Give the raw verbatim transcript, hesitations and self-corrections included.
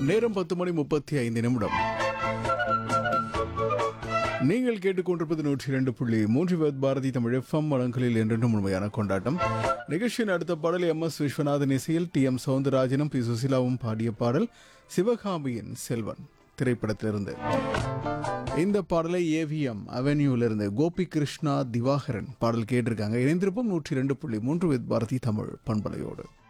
நேரம் பத்து மணி முப்பத்தி ஐந்து நிமிடம். நீங்கள் கேட்டுக்கொண்டிருப்பது நூற்றி இரண்டு புள்ளி மூன்று வித் பாரதி தமிழ் எஃப்எம் வழங்கலில் என்றென்றும் முழுமையான கொண்டாட்டம். நிகழ்ச்சியின் அடுத்த பாடல் எம் எஸ் விஸ்வநாதன் இசையில் டி எம் சௌந்தரராஜனும் பி சுசிலாவும் பாடிய பாடல் சிவகாமியின் செல்வன் திரைப்படத்திலிருந்து. இந்த பாடலை ஏவிஎம் அவென்யூலிருந்து கோபி கிருஷ்ணா திவாகரன் பாடல் கேட்டிருக்காங்க. இணைந்திருப்போம் நூற்றி இரண்டு புள்ளி மூன்று வித் பாரதி தமிழ் பண்பலையோடு.